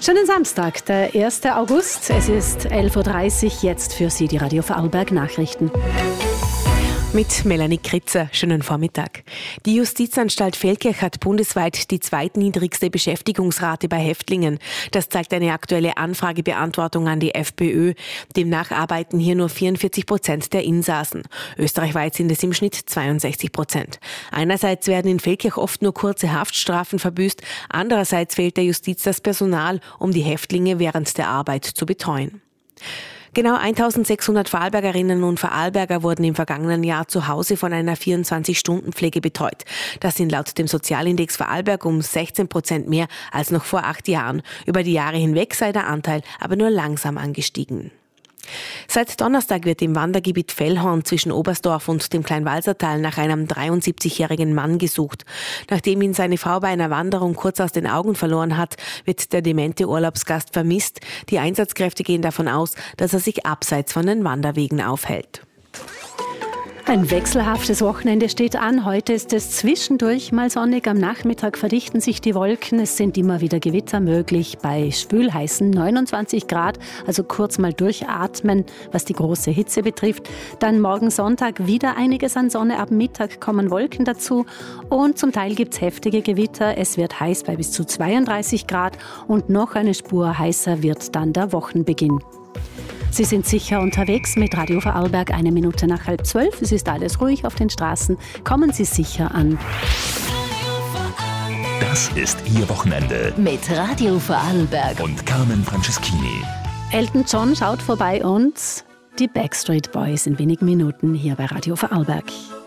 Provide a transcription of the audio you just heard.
Schönen Samstag, der 1. August. Es ist 11.30 Uhr, jetzt für Sie die Radio Vorarlberg Nachrichten. Mit Melanie Kritzer. Schönen Vormittag. Die Justizanstalt Feldkirch hat bundesweit die zweitniedrigste Beschäftigungsrate bei Häftlingen. Das zeigt eine aktuelle Anfragebeantwortung an die FPÖ. Demnach arbeiten hier nur 44% der Insassen. Österreichweit sind es im Schnitt 62%. Einerseits werden in Feldkirch oft nur kurze Haftstrafen verbüßt. Andererseits fehlt der Justiz das Personal, um die Häftlinge während der Arbeit zu betreuen. Genau 1600 Vorarlbergerinnen und Vorarlberger wurden im vergangenen Jahr zu Hause von einer 24-Stunden-Pflege betreut. Das sind laut dem Sozialindex Vorarlberg um 16% mehr als noch vor 8 Jahren. Über die Jahre hinweg sei der Anteil aber nur langsam angestiegen. Seit Donnerstag wird im Wandergebiet Fellhorn zwischen Oberstdorf und dem Kleinwalsertal nach einem 73-jährigen Mann gesucht. Nachdem ihn seine Frau bei einer Wanderung kurz aus den Augen verloren hat, wird der demente Urlaubsgast vermisst. Die Einsatzkräfte gehen davon aus, dass er sich abseits von den Wanderwegen aufhält. Ein wechselhaftes Wochenende steht an. Heute ist es zwischendurch mal sonnig. Am Nachmittag verdichten sich die Wolken. Es sind immer wieder Gewitter möglich bei schwülheißen 29 Grad. Also kurz mal durchatmen, was die große Hitze betrifft. Dann morgen Sonntag wieder einiges an Sonne. Ab Mittag kommen Wolken dazu. Und zum Teil gibt es heftige Gewitter. Es wird heiß bei bis zu 32 Grad. Und noch eine Spur heißer wird dann der Wochenbeginn. Sie sind sicher unterwegs mit Radio Vorarlberg 1 Minute nach 11:30. Es ist alles ruhig auf den Straßen. Kommen Sie sicher an. Das ist Ihr Wochenende mit Radio Vorarlberg und Carmen Franceschini. Elton John schaut vorbei und die Backstreet Boys in wenigen Minuten hier bei Radio Vorarlberg.